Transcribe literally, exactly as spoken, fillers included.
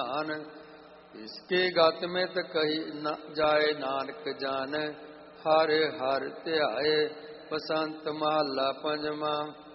ਧਿਆਨ। ਇਸਕੇ ਗਤ ਮਿਤ ਕਹੀ ਨ ਜਾਏ ਨਾਨਕ ਜਾਨ। ਹਰਿ ਹਰਿ ਧਿਆਏ। ਬਸੰਤ ਮਹੱਲਾ ਪੰਜਵਾਂ।